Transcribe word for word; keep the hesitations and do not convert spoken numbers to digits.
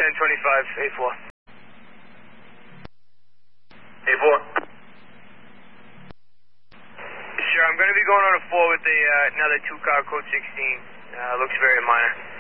ten twenty-five, A four. A four. Sure, I'm going to be going on a four with a, uh, another two car, code sixteen. Uh, looks very minor.